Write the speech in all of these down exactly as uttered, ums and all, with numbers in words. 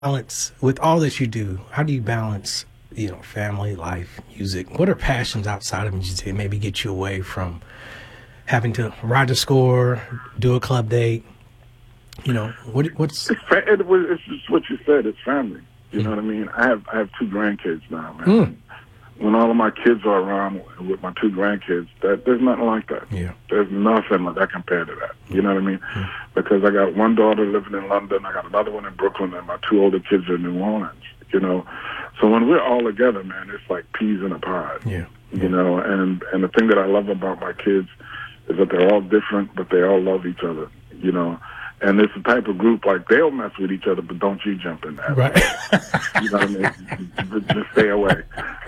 balance with all that you do? How do you balance, you know, family, life, music? What are passions outside of music that maybe get you away from having to ride the score, do a club date? You know, what what's it's, fa- it was, it's just what you said. It's family. You mm. know what I mean? I have I have two grandkids now, man. Mm. When all of my kids are around with my two grandkids, that there's nothing like that. Yeah. There's nothing like that compared to that. You know what I mean? Mm. Because I got one daughter living in London, I got another one in Brooklyn, and my two older kids are in New Orleans. You know, so when we're all together, man, it's like peas in a pod. Yeah. You know, and and the thing that I love about my kids is that they're all different, but they all love each other. You know. And it's the type of group, like, they'll mess with each other, but don't you jump in that. Right. You know what I mean? Just, just stay away.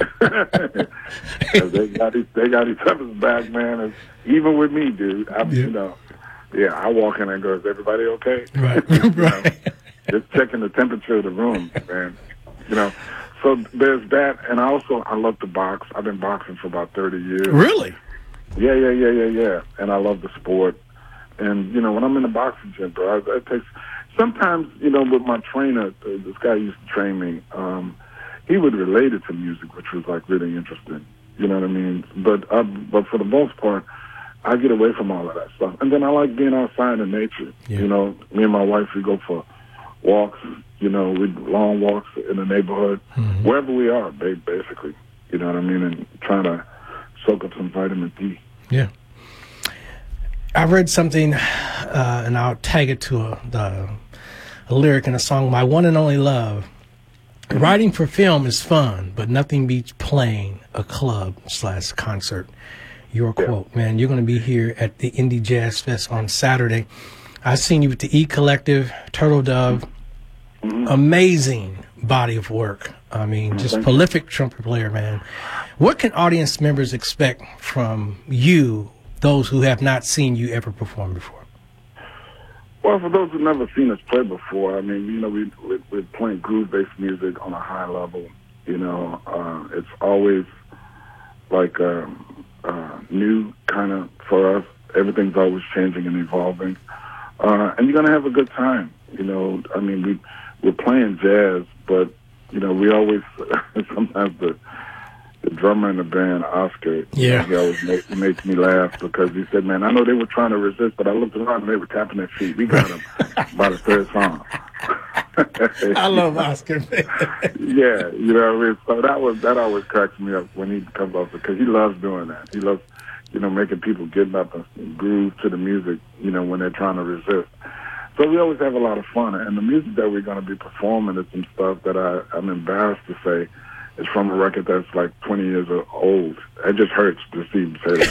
they got each, they got each other's back, man. And even with me, dude, I'm, yeah. you know, yeah, I walk in and go, is everybody okay? Right, you right. know, just checking the temperature of the room, man. You know, so there's that. And I also, I love to box. I've been boxing for about thirty years. Really? Yeah, yeah, yeah, yeah, yeah. And I love the sport. And, you know, when I'm in the boxing gym, bro, I, it takes... Sometimes, you know, with my trainer, uh, this guy used to train me, um, he would relate it to music, which was, like, really interesting. You know what I mean? But uh, but for the most part, I get away from all of that stuff. And then I like being outside in nature. Yeah. You know, me and my wife, we go for walks, you know, we long walks in the neighborhood, mm-hmm. wherever we are, basically. You know what I mean? And trying to soak up some vitamin D. Yeah. I read something, uh, and I'll tag it to a, the, a lyric in a song, My One and Only Love. Mm-hmm. Writing for film is fun, but nothing beats playing a club slash concert. Your yeah. quote, man. You're going to be here at the Indie Jazz Fest on Saturday. I've seen you with the E Collective, Turtle Dove. Mm-hmm. Amazing body of work. I mean, just mm-hmm. prolific trumpet player, man. What can audience members expect from you, those who have not seen you ever perform before? Well, for those who've never seen us play before, I mean, you know, we, we, we're playing groove-based music on a high level. You know, uh, it's always like uh, uh, new kind of for us. Everything's always changing and evolving. Uh, and you're going to have a good time. You know, I mean, we, we're playing jazz, but, you know, we always, sometimes the the drummer in the band, Oscar, yeah. he always make, makes me laugh because he said, man, I know they were trying to resist, but I looked around and they were tapping their feet. We got them by the third song. I love Oscar. Yeah, you know what I mean? So that, was, that always cracks me up when he comes up because he loves doing that. He loves, you know, making people get up and groove to the music, you know, when they're trying to resist. So we always have a lot of fun. And the music that we're going to be performing is some stuff that I, I'm embarrassed to say is from a record that's like twenty years old. It just hurts to see him say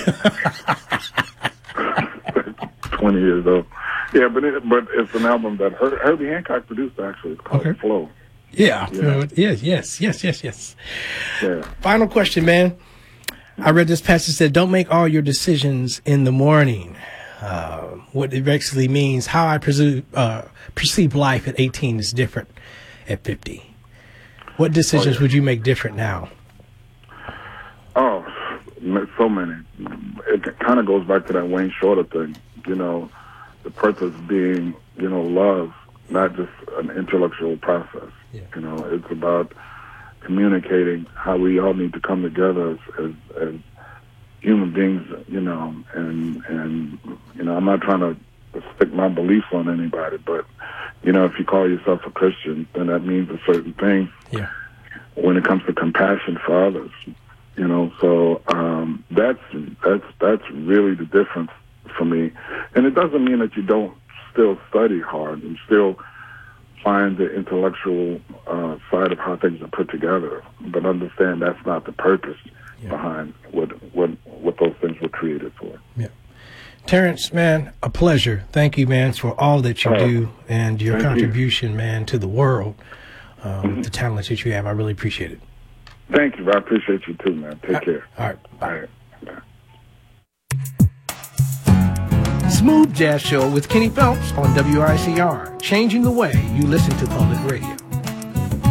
that. twenty years old. Yeah, but it, but it's an album that Her, Herbie Hancock produced, actually. It's called okay. Flow. Yeah. yeah. Yes, yes, yes, yes, yes. Yeah. Final question, man. I read this passage that don't make all your decisions in the morning. Uh, what it actually means, how I perceive, uh, perceive life at eighteen is different at fifty. What decisions oh, yeah. would you make different now? Oh, so many. It kind of goes back to that Wayne Shorter thing. You know, the purpose being, you know, love, not just an intellectual process. Yeah. You know, it's about communicating how we all need to come together as, as, as human beings, you know, and, and, you know, I'm not trying to stick my beliefs on anybody, but, you know, if you call yourself a Christian, then that means a certain thing. Yeah. When it comes to compassion for others, you know, so um, that's that's that's really the difference for me. And it doesn't mean that you don't still study hard and still find the intellectual uh, side of how things are put together, but understand that's not the purpose yeah. behind what what what those things were created for. Yeah. Terrence, man, a pleasure. Thank you, man, for all that you uh, do and your contribution, you. man, to the world. Um, mm-hmm. The talent that you have, I really appreciate it. Thank you. I appreciate you too, man. Take all care. All right. Bye. All right. Smooth Jazz Show with Kenny Phelps on W I C R, changing the way you listen to public radio.